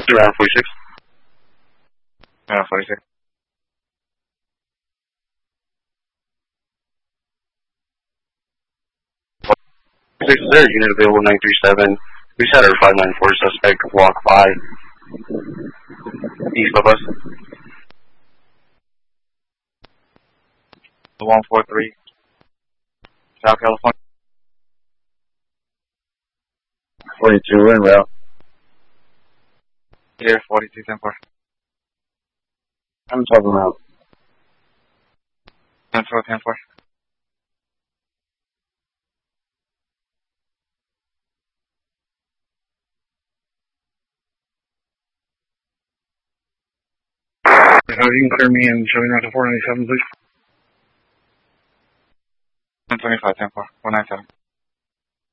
Around 46. Around 46. Is there a unit available 937? We just had our 594 suspect walk by east of us. 143. South California. 42 en route. Here, 42, 10-4. I'm talking about 10-4, 10-4. You can clear me and show me out to 497, please. 1025, 10-4, 197.